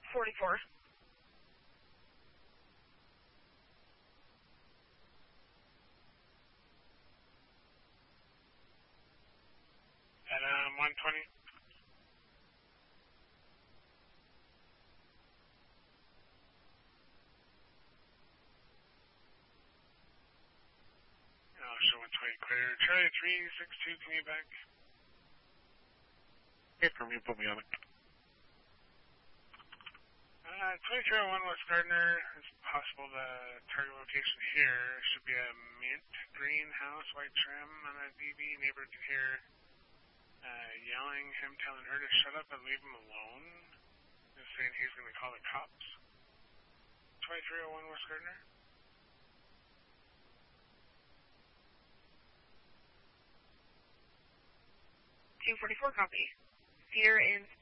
44. At 120. Show 120 clear. Charlie 362, can you back? Okay, from you, put me on it. 2301 West Gardner. It's possible the target location here should be a mint green house, white trim on a DB. Neighbor can hear yelling, him telling her to shut up and leave him alone. Just saying he's going to call the cops. 2301 West Gardner. 244, copy. Fear in